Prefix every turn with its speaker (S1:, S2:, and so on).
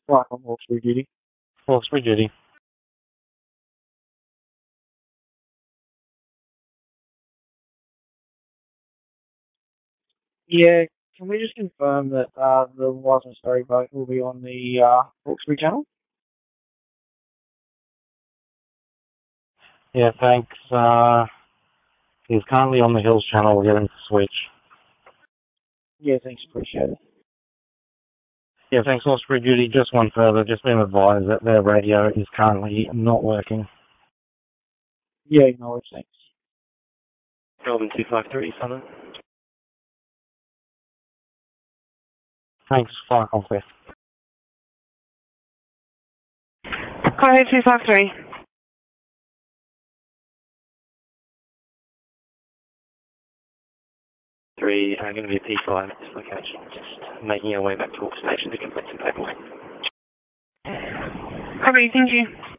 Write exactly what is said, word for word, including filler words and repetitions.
S1: Right, on Hawkesbury duty.
S2: Hawkesbury duty.
S1: Yeah, can we just confirm that uh, the licensed ferry boat will be on the uh, Hawkesbury Channel?
S2: Yeah, thanks. Uh, he's currently on the Hills Channel. We'll get him to switch.
S1: Yeah, thanks, appreciate it.
S2: Yeah, thanks, Hawkesbury duty. Just one further. Just been advised that their radio is currently not working.
S1: Yeah, no worries, thanks.
S2: Kelvin two five three, Southern. Thanks, fire conflict.
S3: Hi, two five three.
S2: Three, I'm going to be a P five at this location. Just making our way back to Hawk Station to complete some paperwork.
S3: Copy, thank you.